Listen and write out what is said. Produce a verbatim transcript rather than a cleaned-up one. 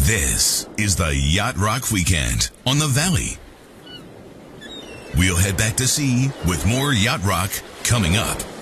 This is the Yacht Rock Weekend on the Valley. We'll head back to sea with more Yacht Rock coming up.